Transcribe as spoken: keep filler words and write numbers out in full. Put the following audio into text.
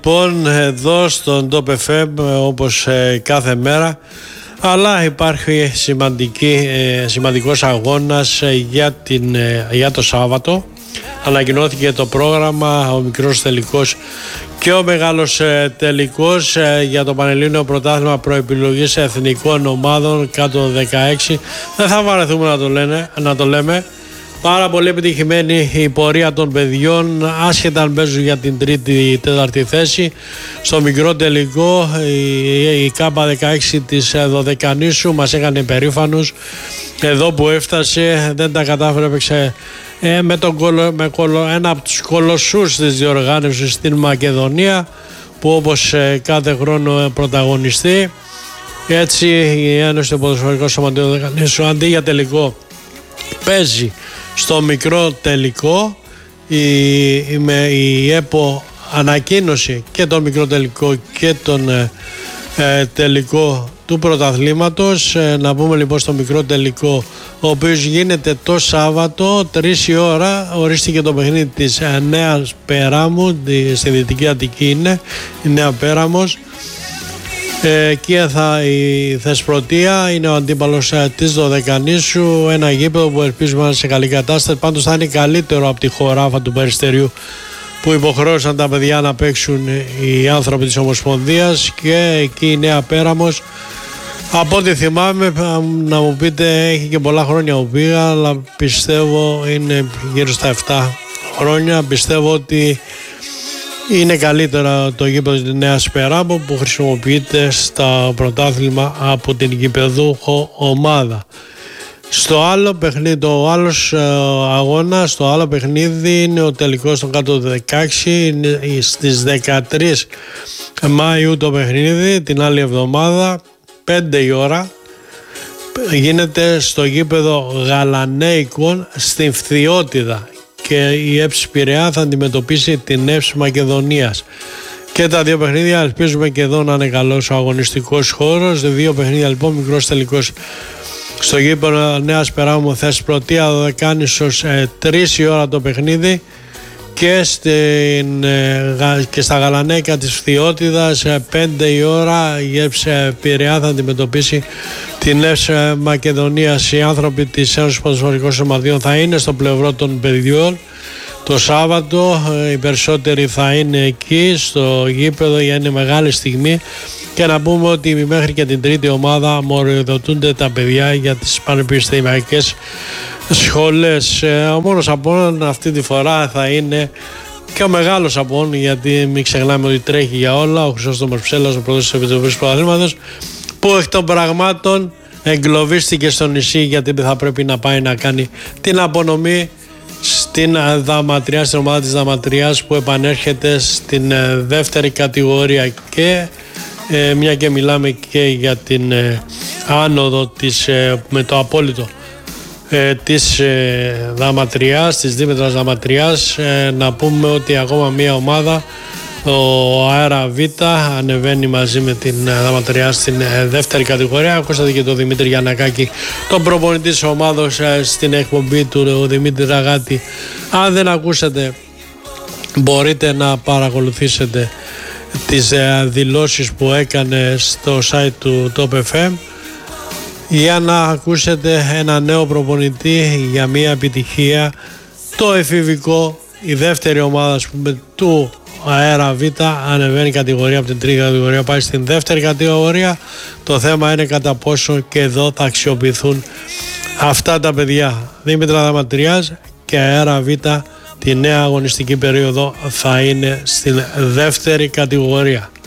Λοιπόν, εδώ στον Top εφ εμ όπως ε, κάθε μέρα, αλλά υπάρχει σημαντική, ε, σημαντικός αγώνας ε, για, την, ε, για το Σάββατο. Ανακοινώθηκε το πρόγραμμα, ο μικρός τελικός και ο μεγάλος ε, τελικός ε, για το Πανελλήνιο Πρωτάθλημα Προεπιλογής Εθνικών Ομάδων κάτω δεκαέξι. Δεν θα βαρεθούμε να το, λένε, να το λέμε. Πάρα πολύ επιτυχημένη η πορεία των παιδιών, άσχετα αν παίζουν για την τρίτη ή τέταρτη θέση. Στο μικρό τελικό η, η Κάπα δεκαέξι της Δωδεκανήσου μας έκανε υπερήφανους. Εδώ που έφτασε δεν τα κατάφερε, έπαιξε ε, με, τον κολο, με κολο, ένα από τους κολοσσούς της διοργάνωσης στην Μακεδονία, που όπως ε, κάθε χρόνο πρωταγωνιστεί. Έτσι η Ένωση του Ποδοσφαιρικού Σωματείου Δωδεκανήσου αντί για τελικό παίζει στο μικρό τελικό. Η, η, η ΕΠΟ ανακοίνωσε και τον μικρό τελικό και τον ε, ε, τελικό του πρωταθλήματος. Ε, να πούμε λοιπόν στο μικρό τελικό, ο οποίος γίνεται το Σάββατο τρεις η ώρα, ορίστηκε το παιχνίδι της ε, Νέας Περάμου, τη, στη Δυτική Αττική είναι η Νέα Πέραμος. Εκεί θα η Θεσπρωτεία είναι ο αντίπαλος της Δωδεκανήσου, ένα γήπεδο που ελπίζουμε να είναι σε καλή κατάσταση. Πάντως θα είναι καλύτερο από τη χωράφα του Περιστεριού που υποχρέωσαν τα παιδιά να παίξουν οι άνθρωποι της Ομοσπονδίας, και εκεί η Νέα Πέραμος, από ό,τι θυμάμαι, να μου πείτε, έχει και πολλά χρόνια που πήγα, αλλά πιστεύω είναι γύρω στα επτά χρόνια. Πιστεύω ότι είναι καλύτερα το γήπεδο της Νέας Περάμου που χρησιμοποιείται στα πρωτάθλημα από την γηπεδούχο ομάδα. Στο άλλο παιχνίδι, το άλλος αγώνα, στο άλλο παιχνίδι είναι ο τελικός των κάτω δεκαέξι, είναι στις δεκατρείς Μαΐου το παιχνίδι, την άλλη εβδομάδα, πέντε η ώρα. Γίνεται στο γήπεδο Γαλανέικων στην Φθιώτιδα, και η ΕΦΣ Πειραιά θα αντιμετωπίσει την ΕΦΣ Μακεδονίας. Και τα δύο παιχνίδια ελπίζουμε και εδώ να είναι καλός ο αγωνιστικός χώρος. Δύο παιχνίδια λοιπόν, μικρός τελικός στο γήπεδο Νέας Περάμου Θεσπρωτεία Δωδεκάνησος, ε, τρεις η ώρα το παιχνίδι, και, στην, ε, και στα Γαλανέικα της Φθιώτιδας ε, πέντε η ώρα η ΕΦΣ Πειραιά θα αντιμετωπίσει την ΕΦΣ Μακεδονίας. Οι άνθρωποι της Ένωσης Ποδοσφαιρικών Σωματείων θα είναι στο πλευρό των παιδιών το Σάββατο. Οι περισσότεροι θα είναι εκεί στο γήπεδο για είναι μεγάλη στιγμή, και να πούμε ότι μέχρι και την τρίτη ομάδα μοριοδοτούνται τα παιδιά για τις πανεπιστημιακές σχολές. Ο μόνος απόν αυτή τη φορά θα είναι και ο μεγάλος απόν, γιατί μην ξεχνάμε ότι τρέχει για όλα ο Χρυσόστομος Ψέλλας, ο πρόεδρος της Επιτροπής Πρωταθλήματος, που εκ των πραγμάτων εγκλωβίστηκε στο νησί, γιατί θα πρέπει να πάει να κάνει την απονομή στην Δαματριά, στην ομάδα της Δαματριάς που επανέρχεται στην δεύτερη κατηγορία. Και ε, μια και μιλάμε και για την ε, άνοδο της, ε, με το απόλυτο ε, της ε, Δαματριάς, της Δήμητρας Δαματριάς, ε, να πούμε ότι ακόμα μια ομάδα, ο Αέρα Β, ανεβαίνει μαζί με την Δαματριά στην δεύτερη κατηγορία. Ακούσατε και τον Δημήτρη Γιαννακάκη, τον προπονητή της ομάδος, στην εκπομπή του, ο Δημήτρη Ραγάτη. Αν δεν ακούσατε, μπορείτε να παρακολουθήσετε τις δηλώσεις που έκανε στο site του Top εφ εμ, για να ακούσετε ένα νέο προπονητή για μια επιτυχία. Το εφηβικό, η δεύτερη ομάδα, ας πούμε, του Αέρα Β ανεβαίνει κατηγορία από την τρίτη κατηγορία, πάει στην δεύτερη κατηγορία. Το θέμα είναι κατά πόσο και εδώ θα αξιοποιηθούν αυτά τα παιδιά. Δήμητρα Δαματριάς και Αέρα Β τη νέα αγωνιστική περίοδο θα είναι στην δεύτερη κατηγορία.